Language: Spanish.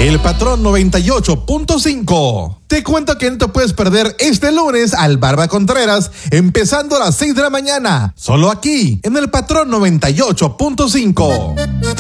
El Patrón 98.5. Te cuento que no te puedes perder este lunes al Barba Contreras, empezando a las 6 de la mañana, solo aquí, en el Patrón 98.5.